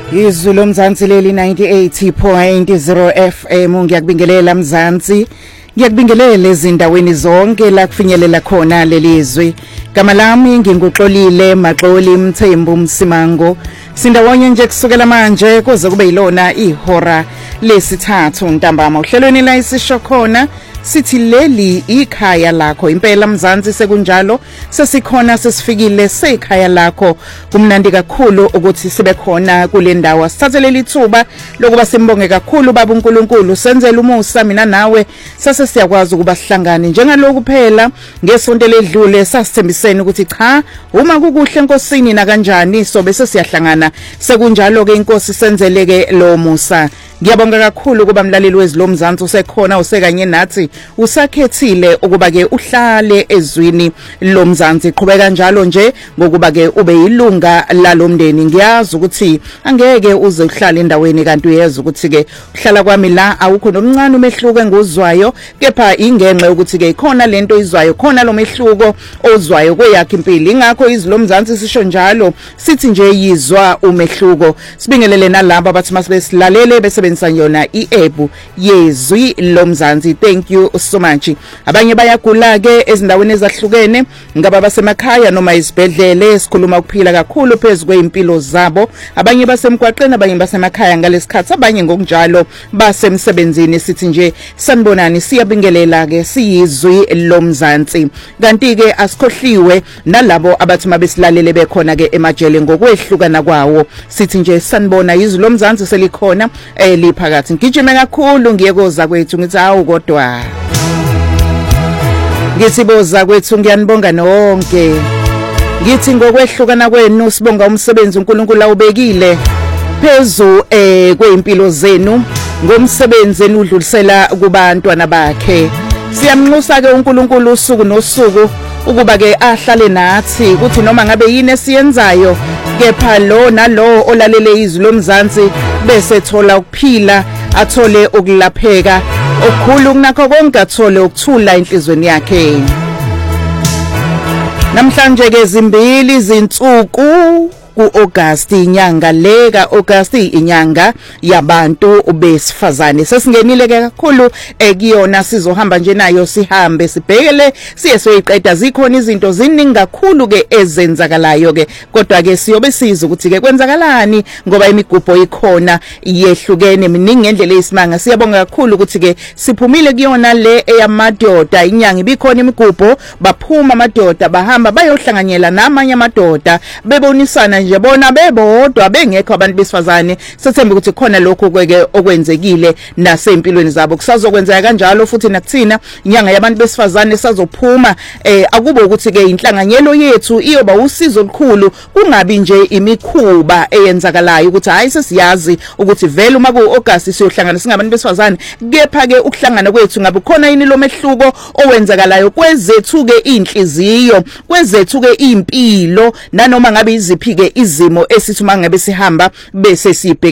Izwi lomzansi leli 98.0 FM ngiyakubingelela mzansi ngiyakubingelela ezindaweni zonke la kufinyelela khona lelizwi gama lami nginguxolile Maxoli Mthembu Msimango sindawonye nje kusukela manje kuze kube yilona ihora lesithathu ntambama uhlelweni la isisho khona sithi leli ikhaya lakho impela mzansi sekunjalo sesikhona sesifikile sekhaya lakho kumnandi kakhulu ukuthi sibe khona kule ndawo sithatheleli ithuba lokuba simbonge kakhulu baba uNkulunkulu senzele umusa mina nawe sase siyakwazi ukuba sihlangane njengaloku phela ngesonto ledlule sasithembiseni ukuthi cha uma kukuhle enkosini na kanjani so bese siyahlangana sekunjalo ke inkosi senzeleke lo musa ngiyabonga kakhulu kuba mlaleli wezilomzansi usekhona usekanye nathi usakhethile ukuba ke uhlale ezwini lomzansi qhubeka njalo nje ngokuba ke ube yilunga lalomndeni ngiyazi ukuthi angeke uze uhlale endaweni kanti uyeza ukuthi ke uhlala kwami la awukho nomncane umehluko enguzwayo kepha ingenxa ukuthi ke ikhona lento izwayo khona lo mehluko ozwayo kweyakhe impilo ingakho izilomzansi sisho njalo sithi nje yizwa umehluko sibingelele nalabo abathi masibesilalele besebenzisa yona i-app yezwi lomzansi thank you so much abanye bayagula ke ezindaweni ezahlukene ngaba basemakhaya noma isibhedlele esikhuluma ukuphila kakhulu phezulu kweimpilo zabo abanye basemgwaqeni abanye basemakhaya ngalesikhathi abanye ngokunjalo basemsebenzini sithi nje sanibonani siyabingelela ke siyizwi lomzansi kanti ke asikhohliwe nalabo abathi mabesilalele bekhona ke emajele ngokwehlukana kwawo sithi nje sanibona izwi lomzansi selikhona liphakathi ngijime kakhulu ngiyekoza kwethu ngithi hawu kodwa ngisiboza kwethu ngiyanibonga nonke ngithi ngokwehlukana kwenu sibonga umsebenzi uNkulunkulu awubekile phezu kweimpilo zenu ngomsebenzi enudlulisela kubantwana bakhe siyamnxusa ke uNkulunkulu usuku nosuku ukuba ke ahlale nathi ukuthi noma ngabe yini esiyenzayo kepha lo nalo olalele izwi lomzansi bese thola ukuphila athole ukulapheka okukhulu kunakho konke athole ukuthula enhlizweni yakhe namhlanje ke zimbili izinsuku ku-August inyanga le ka-August inyanga yabantu besifazane sesingenile ke kakhulu ekuyona sizohamba nje nayo sihambe sibhekele siye soyiqeda zikhona izinto ziningi kakhulu ke ezenzakalayo ke kodwa ke siyobe siza ukuthi ke kwenzakalani ngoba imigubho ikhona yehlukene miningi ngendlela eyisimanga siyabonga kakhulu ukuthi ke siphumile kuyona le eyamadoda inyanga ibikhona imigubho baphuma amadoda bahamba bayohlanganyela namanye amadoda bebonisana nje bona bebodwa bengekho abantu besifazane sethemba ukuthi khona lokho kweke okwenzekile nasempilweni zabo kusazokwenzeka kanjalo futhi nakuthina inyanga yabantu besifazane sazophuma akube ukuthi ke inhlanganyelo yethu iyoba usizo olukhulu kungabi nje imikhuba eyenzakalayo ukuthi hayi sesiyazi ukuthi vele uma ku-August siyohlangana singabantu besifazane kepha ke ukuhlangana kwethu ngabe khona yini lo mehluko owenzakalayo kwezethu ke inhliziyo kwezethu ke impilo nanoma ngabe iziphi ke izimo esithi uma ngabe sihamba bese sibheka